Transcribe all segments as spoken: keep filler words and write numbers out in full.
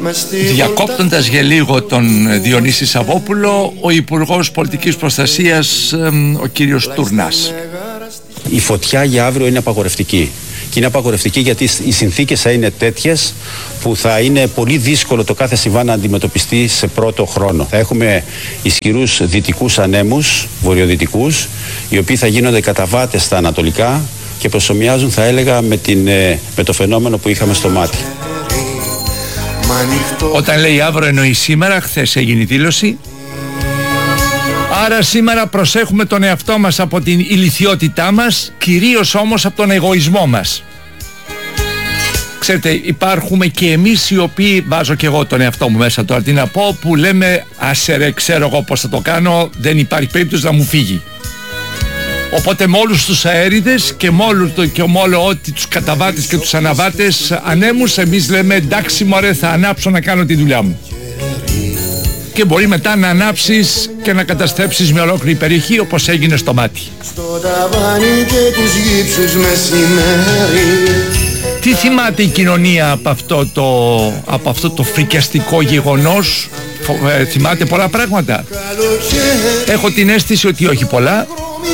Διακόπτοντας για λίγο τον Διονύση Σαββόπουλο, ο Υπουργός Πολιτικής Προστασίας, ο κύριος Τουρνάς. Η φωτιά για αύριο είναι απαγορευτική. Και είναι απαγορευτική γιατί οι συνθήκες θα είναι τέτοιες που θα είναι πολύ δύσκολο το κάθε συμβάν να αντιμετωπιστεί σε πρώτο χρόνο. Θα έχουμε ισχυρούς δυτικούς ανέμους, βορειοδυτικούς, οι οποίοι θα γίνονται καταβάτες στα ανατολικά και προσομοιάζουν, θα έλεγα, με, την, με το φαινόμενο που είχαμε στο μάτι. Όταν λέει αύριο εννοεί σήμερα, χθες έγινε η δήλωση. Άρα σήμερα προσέχουμε τον εαυτό μας από την ηλιθιότητά μας, κυρίως όμως από τον εγωισμό μας. Ξέρετε, υπάρχουμε και εμείς οι οποίοι, βάζω και εγώ τον εαυτό μου μέσα τώρα τι να πω, που λέμε άσε ρε, ξέρω εγώ πως θα το κάνω, δεν υπάρχει περίπτωση να μου φύγει. Οπότε με όλους τους αέριδες και με όλο, και με όλο ό,τι τους καταβάτες και τους αναβάτες ανέμους, εμείς λέμε εντάξει μωρέ, θα ανάψω να κάνω τη δουλειά μου. Και μπορεί μετά να ανάψεις και να καταστρέψεις μια ολόκληρη περιοχή, όπως έγινε στο μάτι. Στο ταβάνι και τους γύψους μεσημέρι. Τι θυμάται η κοινωνία από αυτό το, από αυτό το φρικιαστικό γεγονός? Ε, θυμάται πολλά πράγματα? Έχω την αίσθηση ότι όχι πολλά.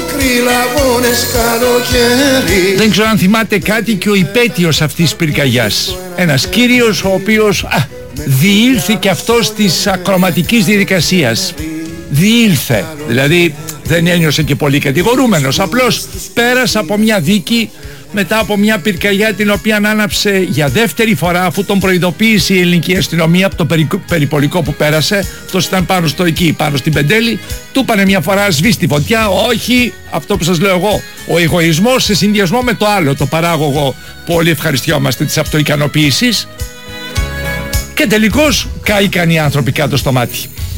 Δεν ξέρω αν θυμάται κάτι και ο υπέτειος αυτής της πυρκαγιάς. Ένας κύριος ο οποίος α, διήλθε και αυτός της ακροματικής διαδικασίας. Διήλθε, δηλαδή δεν ένιωσε και πολύ κατηγορούμενος, απλώς πέρασε από μια δίκη μετά από μια πυρκαγιά την οποία άναψε για δεύτερη φορά, αφού τον προειδοποίησε η ελληνική αστυνομία από το περι, περιπολικό που πέρασε. Αυτός ήταν πάνω στο εκεί, πάνω στην Πεντέλη. Του είπανε μια φορά σβήσει τη φωτιά. Όχι, αυτό που σας λέω εγώ, ο εγωισμός σε συνδυασμό με το άλλο, το παράγωγο που όλοι ευχαριστιόμαστε της αυτοικανοποίησης. Και τελικώς κάηκαν οι άνθρωποι κάτω στο μάτι.